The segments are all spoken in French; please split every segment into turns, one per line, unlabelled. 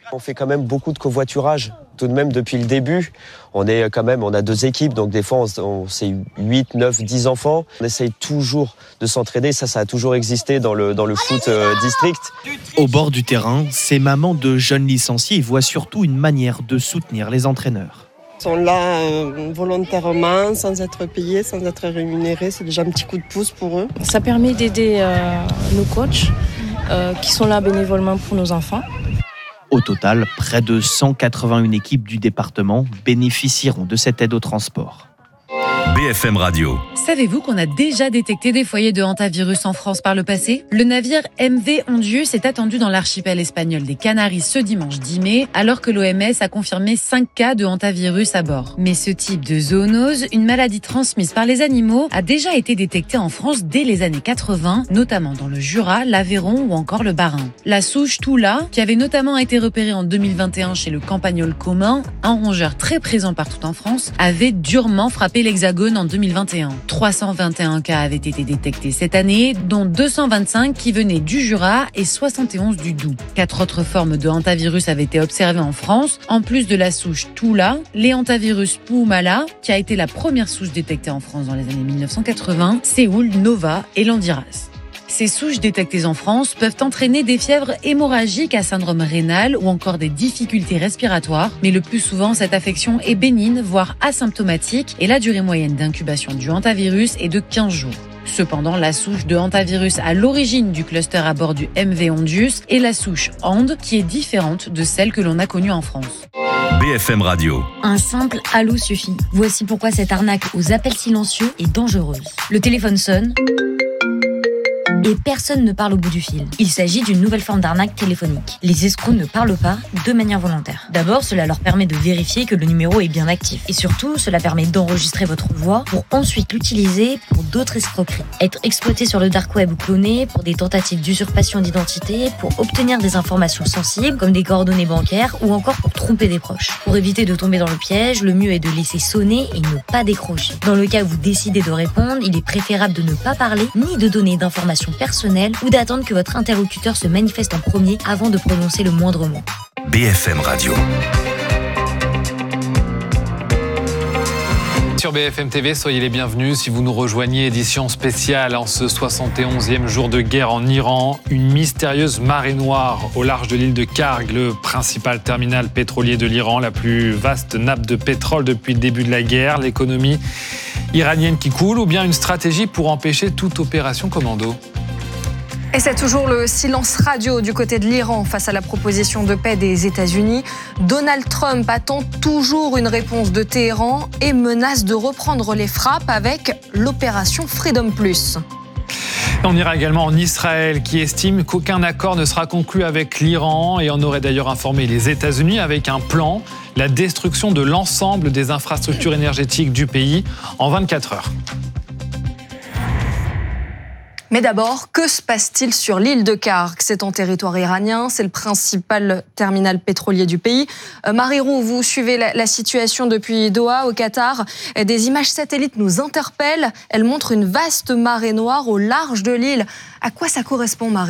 On fait quand même beaucoup de covoiturage. Tout de même, depuis le début, on a 2 équipes, donc des fois, c'est 8, 9, 10 enfants. On essaye toujours de s'entraider, ça a toujours existé dans le foot district.
Au bord du terrain, ces mamans de jeunes licenciés voient surtout une manière de soutenir les entraîneurs.
Ils sont là volontairement, sans être payés, sans être rémunérés. C'est déjà un petit coup de pouce pour eux.
Ça permet d'aider nos coachs qui sont là bénévolement pour nos enfants.
Au total, près de 181 équipes du département bénéficieront de cette aide au transport.
BFM Radio.
Savez-vous qu'on a déjà détecté des foyers de hantavirus en France par le passé ? Le navire MV Ondius est attendu dans l'archipel espagnol des Canaries ce dimanche 10 mai, alors que l'OMS a confirmé 5 cas de hantavirus à bord. Mais ce type de zoonose, une maladie transmise par les animaux, a déjà été détecté en France dès les années 80, notamment dans le Jura, l'Aveyron ou encore le Bas-Rhin. La souche Toula, qui avait notamment été repérée en 2021 chez le campagnol commun, un rongeur très présent partout en France, avait durement frappé l'Hexagone en 2021. 321 cas avaient été détectés cette année, dont 225 qui venaient du Jura et 71 du Doubs. 4 autres formes de hantavirus avaient été observées en France, en plus de la souche Toula, les hantavirus Puumala, qui a été la première souche détectée en France dans les années 1980, Séoul, Nova et Landiras. Ces souches détectées en France peuvent entraîner des fièvres hémorragiques à syndrome rénal ou encore des difficultés respiratoires. Mais le plus souvent, cette affection est bénigne, voire asymptomatique, et la durée moyenne d'incubation du hantavirus est de 15 jours. Cependant, la souche de hantavirus à l'origine du cluster à bord du MV Ondius est la souche HAND, qui est différente de celle que l'on a connue en France.
BFM Radio.
Un simple allô suffit. Voici pourquoi cette arnaque aux appels silencieux est dangereuse. Le téléphone sonne et personne ne parle au bout du fil. Il s'agit d'une nouvelle forme d'arnaque téléphonique. Les escrocs ne parlent pas de manière volontaire. D'abord, cela leur permet de vérifier que le numéro est bien actif. Et surtout, cela permet d'enregistrer votre voix pour ensuite l'utiliser pour d'autres escroqueries. Être exploité sur le dark web ou cloné pour des tentatives d'usurpation d'identité, pour obtenir des informations sensibles comme des coordonnées bancaires ou encore pour tromper des proches. Pour éviter de tomber dans le piège, le mieux est de laisser sonner et ne pas décrocher. Dans le cas où vous décidez de répondre, il est préférable de ne pas parler ni de donner d'informations personnelles ou d'attendre que votre interlocuteur se manifeste en premier avant de prononcer le moindre mot.
BFM Radio.
Sur BFM TV, soyez les bienvenus. Si vous nous rejoignez, édition spéciale en ce 71e jour de guerre en Iran. Une mystérieuse marée noire au large de l'île de Karg, le principal terminal pétrolier de l'Iran, la plus vaste nappe de pétrole depuis le début de la guerre. L'économie iranienne qui coule ou bien une stratégie pour empêcher toute opération commando?
Et c'est toujours le silence radio du côté de l'Iran face à la proposition de paix des États-Unis. Donald Trump attend toujours une réponse de Téhéran et menace de reprendre les frappes avec l'opération Freedom Plus.
On ira également en Israël qui estime qu'aucun accord ne sera conclu avec l'Iran et en aurait d'ailleurs informé les États-Unis avec un plan, la destruction de l'ensemble des infrastructures énergétiques du pays en 24 heures.
Mais d'abord, que se passe-t-il sur l'île de Karg ? C'est en territoire iranien, c'est le principal terminal pétrolier du pays. Marie Roux, vous suivez la situation depuis Doha, au Qatar. Des images satellites nous interpellent. Elles montrent une vaste marée noire au large de l'île. À quoi ça correspond, Marie ?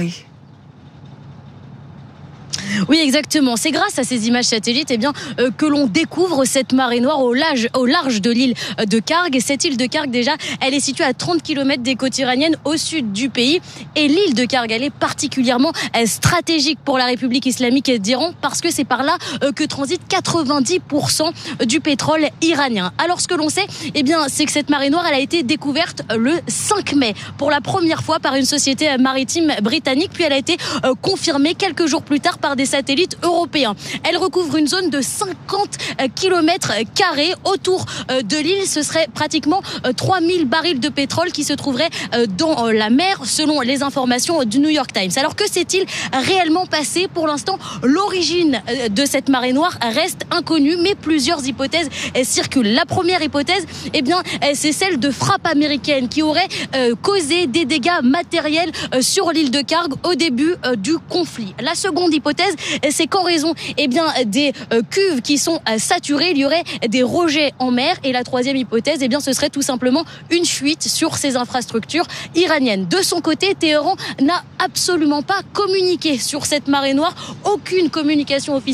Oui, exactement. C'est grâce à ces images satellites que l'on découvre cette marée noire au large de l'île de Karg. Et cette île de Karg, déjà, elle est située à 30 km des côtes iraniennes au sud du pays. Et l'île de Karg, elle est particulièrement stratégique pour la République islamique d'Iran parce que c'est par là que transite 90% du pétrole iranien. Alors, ce que l'on sait, c'est que cette marée noire, elle a été découverte le 5 mai pour la première fois par une société maritime britannique. Puis elle a été confirmée quelques jours plus tard par des satellites européens. Elle recouvre une zone de 50 km² autour de l'île. Ce serait pratiquement 3000 barils de pétrole qui se trouveraient dans la mer, selon les informations du New York Times. Alors que s'est-il réellement passé ? Pour l'instant, l'origine de cette marée noire reste inconnue, mais plusieurs hypothèses circulent. La première hypothèse, c'est celle de frappes américaines qui auraient causé des dégâts matériels sur l'île de Karg au début du conflit. La seconde hypothèse, c'est qu'en raison des cuves qui sont saturées, il y aurait des rejets en mer. Et la troisième hypothèse, ce serait tout simplement une fuite sur ces infrastructures iraniennes. De son côté, Téhéran n'a absolument pas communiqué sur cette marée noire. Aucune communication officielle